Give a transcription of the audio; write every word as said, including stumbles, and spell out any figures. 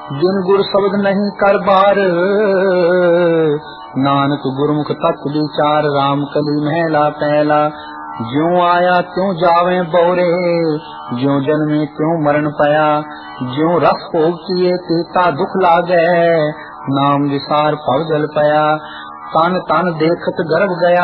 जिन गुर शब्द नहीं कर बार, नानक गुरमुख तत्व विचार। राम कली महला पहला, ज्यों आया त्यों जावे बोरे, ज्यों जन्मे त्यों मरण पया। ज्यों रस भोग किए तेता दुख लागे, नाम विसार भव जल पया। तन तन देखत गर्भ गया,